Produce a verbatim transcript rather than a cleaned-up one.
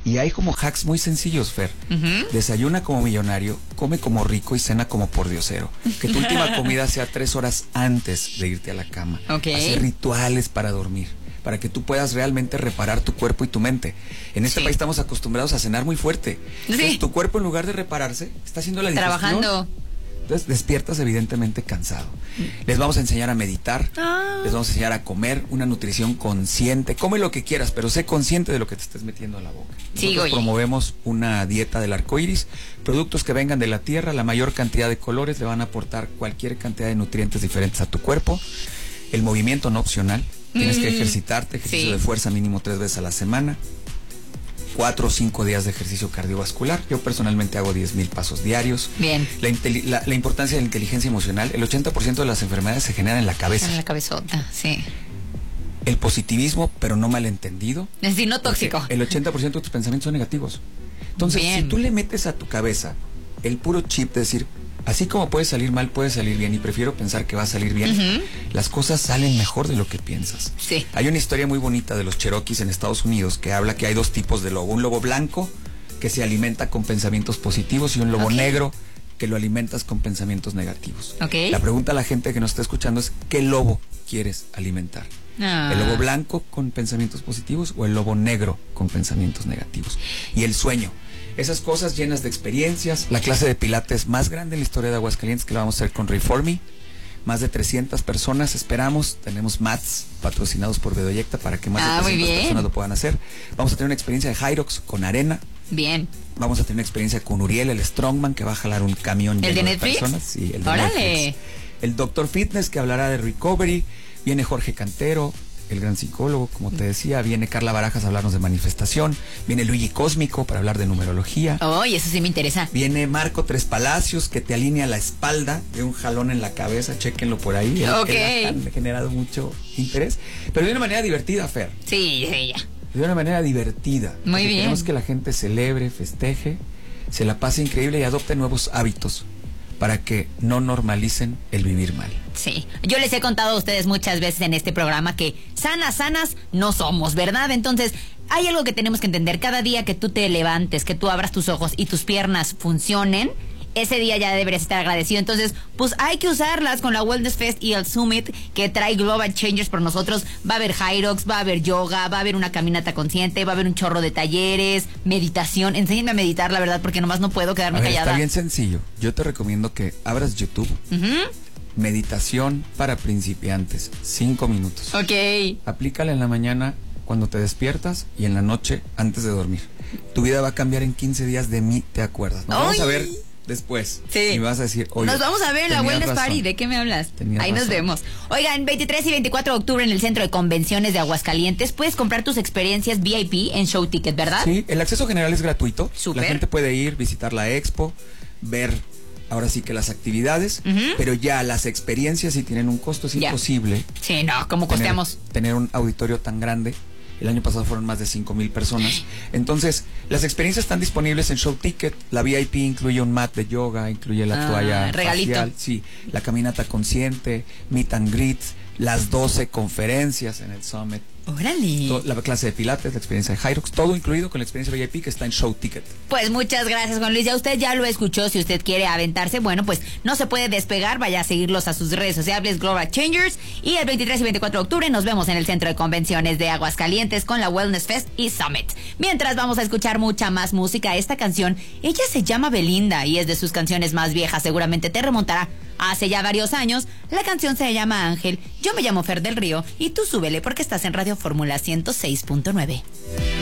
Y hay como hacks muy sencillos, Fer. Uh-huh. Desayuna como millonario, come como rico y cena como pordiosero. Que tu última comida sea tres horas antes de irte a la cama. Okay. Hacer rituales para dormir, para que tú puedas realmente reparar tu cuerpo y tu mente. En este sí. país estamos acostumbrados a cenar muy fuerte. Sí. Entonces, tu cuerpo, en lugar de repararse, está haciendo la digestión. Trabajando. Entonces despiertas evidentemente cansado. Les vamos a enseñar a meditar, ah. les vamos a enseñar a comer una nutrición consciente. Come lo que quieras, pero sé consciente de lo que te estés metiendo a la boca. Sí, Nosotros promovemos una dieta del arco iris, productos que vengan de la tierra, la mayor cantidad de colores le van a aportar cualquier cantidad de nutrientes diferentes a tu cuerpo. El movimiento no opcional, tienes mm. que ejercitarte, ejercicio sí. de fuerza mínimo tres veces a la semana. Cuatro o cinco días de ejercicio cardiovascular. Yo personalmente hago diez mil pasos diarios. Bien. La, la, la importancia de la inteligencia emocional. El ochenta por ciento de las enfermedades se generan en la cabeza. En la cabezota, sí. El positivismo, pero no malentendido. Es decir, no tóxico. El ochenta por ciento de tus pensamientos son negativos. Entonces, bien. si tú le metes a tu cabeza el puro chip de decir, así como puede salir mal, puede salir bien, y prefiero pensar que va a salir bien, uh-huh. las cosas salen mejor de lo que piensas. Sí. Hay una historia muy bonita de los Cherokees en Estados Unidos que habla que hay dos tipos de lobo. Un lobo blanco que se alimenta con pensamientos positivos y un lobo okay. negro que lo alimentas con pensamientos negativos. Okay. La pregunta a la gente que nos está escuchando es, ¿qué lobo quieres alimentar? Ah. ¿El lobo blanco con pensamientos positivos o el lobo negro con pensamientos negativos? Y el sueño. Esas cosas llenas de experiencias, la clase de pilates más grande en la historia de Aguascalientes que la vamos a hacer con Reforme. Más de trescientas personas esperamos, tenemos mats patrocinados por Bedoyecta para que más ah, de trescientas personas lo puedan hacer. Vamos a tener una experiencia de Hyrox con arena. Bien. Vamos a tener una experiencia con Uriel, el Strongman, que va a jalar un camión lleno ¿El de, de Netflix? personas. Sí, el de ¡Órale! Netflix. El Doctor Fitness, que hablará de recovery. Viene Jorge Cantero, el gran psicólogo, como te decía. Viene Carla Barajas a hablarnos de manifestación. Viene Luigi Cósmico para hablar de numerología. Oh, y eso sí me interesa. Viene Marco Tres Palacios, que te alinea la espalda de un jalón en la cabeza. Chéquenlo por ahí. Ok. Él ha generado mucho interés, pero de una manera divertida, Fer. Sí, sí, ya. De una manera divertida. Muy bien. Queremos que la gente celebre, festeje, se la pase increíble y adopte nuevos hábitos para que no normalicen el vivir mal. Sí, yo les he contado a ustedes muchas veces en este programa que sanas, sanas no somos, ¿verdad? Entonces, hay algo que tenemos que entender. Cada día que tú te levantes, que tú abras tus ojos y tus piernas funcionen, ese día ya deberías estar agradecido. Entonces, pues hay que usarlas con la Wellness Fest y el Summit que trae Global Changers por nosotros. Va a haber Hyrox, va a haber yoga, va a haber una caminata consciente, va a haber un chorro de talleres, meditación. Enséñenme a meditar, la verdad, porque nomás no puedo quedarme a ver, callada. Está bien sencillo. Yo te recomiendo que abras YouTube. Uh-huh. Meditación para principiantes. Cinco minutos. Ok. Aplícala en la mañana cuando te despiertas y en la noche antes de dormir. Tu vida va a cambiar en quince días. De mí te acuerdas. Nos vamos a ver después. Sí. Y vas a decir, oye, nos vamos a ver en la Wellness razón. Party. ¿De qué me hablas? Tenías Ahí razón. nos vemos. Oigan, veintitrés y veinticuatro de octubre en el Centro de Convenciones de Aguascalientes puedes comprar tus experiencias V I P en Show Ticket, ¿verdad? Sí, el acceso general es gratuito. Súper. La gente puede ir, visitar la expo, ver ahora sí que las actividades, uh-huh. pero ya las experiencias sí tienen un costo. Es ya. imposible. Sí, no, ¿cómo costeamos? Tener, tener un auditorio tan grande. El año pasado fueron más de cinco mil personas. Entonces, las experiencias están disponibles en Show Ticket. La V I P incluye un mat de yoga, incluye la ah, toalla regalito. facial, sí, la caminata consciente, meet and greet, las doce conferencias en el Summit. ¡Órale! La clase de pilates, la experiencia de Hyrox, todo incluido con la experiencia V I P que está en Show Ticket. Pues muchas gracias, Juan Luis. Ya usted ya lo escuchó. Si usted quiere aventarse, bueno, pues no se puede despegar. Vaya a seguirlos a sus redes sociales, Global Changers. Y el veintitrés y veinticuatro de octubre nos vemos en el Centro de Convenciones de Aguascalientes con la Wellness Fest y Summit. Mientras vamos a escuchar mucha más música. Esta canción, ella se llama Belinda y es de sus canciones más viejas. Seguramente te remontará hace ya varios años. La canción se llama Ángel. Yo me llamo Fer del Río y tú súbele porque estás en Radio Fórmula ciento seis punto nueve.